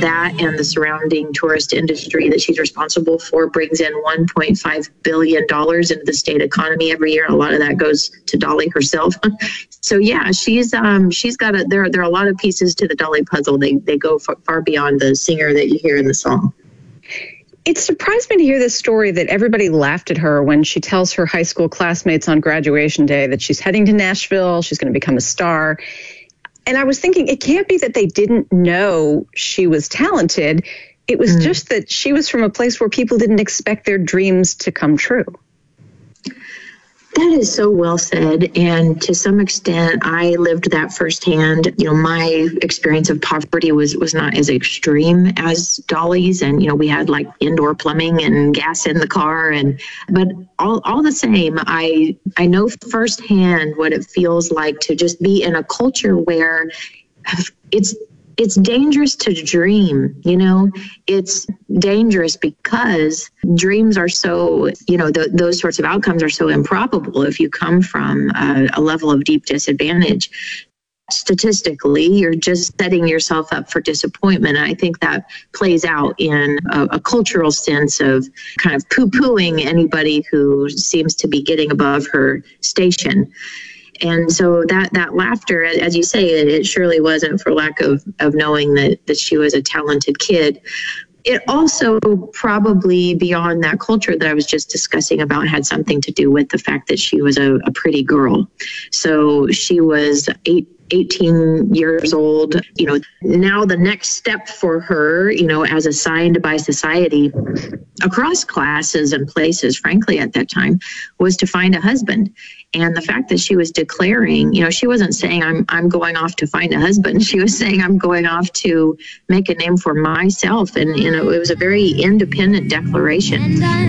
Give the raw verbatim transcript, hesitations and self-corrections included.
that and the surrounding tourist industry that she's responsible for brings in one point five billion dollars into the state economy every year. A lot of that goes to Dolly herself. So yeah, she's um, she's got a, there, there are a lot of pieces to the Dolly puzzle. They, they go far, far beyond the singer that you hear in the song. It surprised me to hear this story that everybody laughed at her when she tells her high school classmates on graduation day that she's heading to Nashville, she's going to become a star. And I was thinking, it can't be that they didn't know she was talented. It was mm. just that she was from a place where people didn't expect their dreams to come true. That is so well said. And to some extent, I lived that firsthand. You know, my experience of poverty was, was not as extreme as Dolly's. And, you know, we had like indoor plumbing and gas in the car. And but all, all the same, I, I know firsthand what it feels like to just be in a culture where it's It's dangerous to dream, you know, it's dangerous because dreams are so, you know, the, those sorts of outcomes are so improbable if you come from a, a level of deep disadvantage. Statistically, you're just setting yourself up for disappointment. And I think that plays out in a, a cultural sense of kind of poo-pooing anybody who seems to be getting above her station. And so that, that laughter, as you say, it, it surely wasn't for lack of, of knowing that, that she was a talented kid. It also probably beyond that culture that I was just discussing about had something to do with the fact that she was a, a pretty girl. So she was eight, eighteen years old. You know, now the next step for her, you know, as assigned by society across classes and places, frankly, at that time, was to find a husband. And the fact that she was declaring, you know, she wasn't saying I'm I'm going off to find a husband. She was saying I'm going off to make a name for myself. And, you know, it was a very independent declaration.